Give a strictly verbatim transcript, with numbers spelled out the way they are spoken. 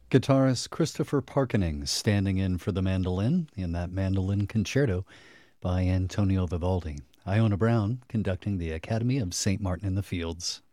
Guitarist Christopher Parkening standing in for the mandolin in that mandolin concerto by Antonio Vivaldi. Iona Brown conducting the Academy of Saint Martin in the Fields.